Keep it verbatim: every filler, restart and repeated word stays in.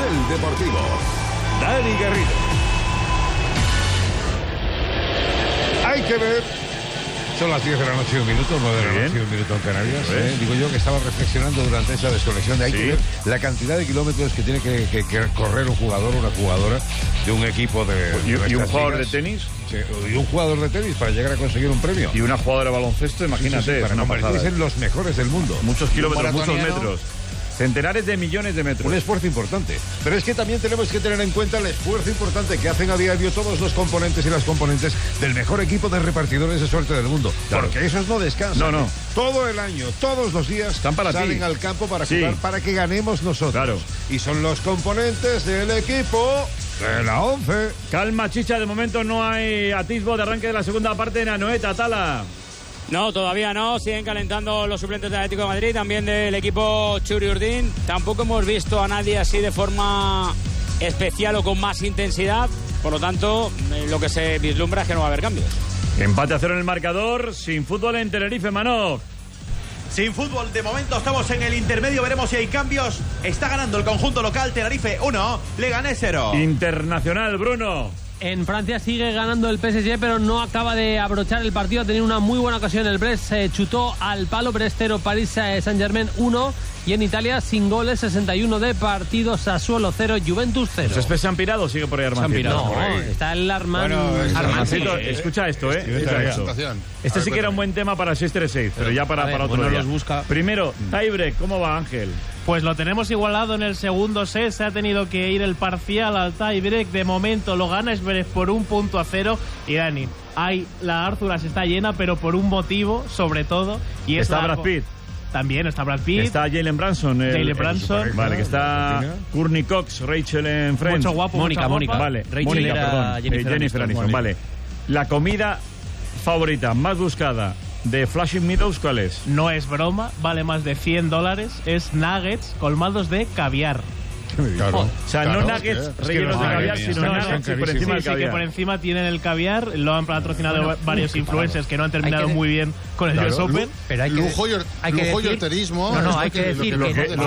Carrusel Deportivo. Dani Garrido. Hay que ver. Son las diez de la noche y un minuto, nueve de la noche y un minuto en Canarias. ¿eh? Digo yo que estaba reflexionando durante esa desconexión de hay ¿Sí? que ver la cantidad de kilómetros que tiene que, que, que correr un jugador o una jugadora de un equipo de... ¿Y, de y un jugador ligas. de tenis? Sí, y un jugador de tenis para llegar a conseguir un premio. Y una jugadora de baloncesto, imagínate. Sí, sí, sí, para convertirse en los mejores del mundo. Muchos kilómetros, muchos metros. Centenares de millones de metros. Un esfuerzo importante. Pero es que también tenemos que tener en cuenta el esfuerzo importante que hacen a diario todos los componentes y las componentes del mejor equipo de repartidores de suerte del mundo. Claro. Porque esos no descansan. No, no. Todo el año, todos los días Están para salen ti. al campo para Sí. jugar, para que ganemos nosotros. Claro. Y son los componentes del equipo de la once. Calma, Chicha, de momento no hay atisbo de arranque de la segunda parte en Anoeta, Tala. No, todavía no. Siguen calentando los suplentes del Atlético de Madrid, también del equipo Churi Urdin. Tampoco hemos visto a nadie así de forma especial o con más intensidad. Por lo tanto, eh, lo que se vislumbra es que no va a haber cambios. Empate a cero en el marcador, sin fútbol en Tenerife, Manoj. Sin fútbol, de momento estamos en el intermedio, veremos si hay cambios. Está ganando el conjunto local, Tenerife uno, Leganés cero. Internacional, Bruno. En Francia sigue ganando el P S G, pero no acaba de abrochar el partido. Ha tenido una muy buena ocasión el Brest, se chutó al palo. Brest cero, París Saint-Germain uno. Y en Italia, sin goles, sesenta y uno de partido, Sassuolo cero, Juventus cero. Céspedes se han pirado, sigue por ahí Armancito. No, está el Arman... Bueno, es Armancito, Armancito, escucha esto, ¿eh? Escucha esto. Este A sí ver, que era un buen tema para seis tres seis, pero ya para, ver, para otro bueno, día. los busca. Primero, tiebreak, ¿cómo va, Ángel? Pues lo tenemos igualado en el segundo set. Se ha tenido que ir el parcial al tiebreak. De momento lo gana Zverev por un punto a cero. Y Dani, hay, la Árzuras está llena, pero por un motivo, sobre todo. Y es Está la... Brad Pitt. También está Brad Pitt. Está Jalen Branson. el- Jalen el- Branson. Vale, que está Courtney Cox, Rachel en Friends. Mucho guapo, Mónica, mucha Mónica. guapa. Vale, Rachel Mónica, era perdón. Jennifer Eh, Jennifer Aniston. Aniston, vale. La comida favorita más buscada de Flushing Meadows, ¿cuál es? No es broma, vale más de cien dólares. Es nuggets colmados de caviar. Claro. O sea, Claro, no es nuggets que- es que rellenos no- de madre caviar, mía, sino están nuggets y por carísimos. encima Sí, el sí, que caviar. por encima tienen el caviar. Lo han patrocinado Bueno, varios uf, influencers que no han terminado Hay que de- muy bien con el Claro, U S Open. lu- Pero hay que, lujo y, or- hay que lujo y decir- horterismo. No, no, esto hay que decir lo que- que- lo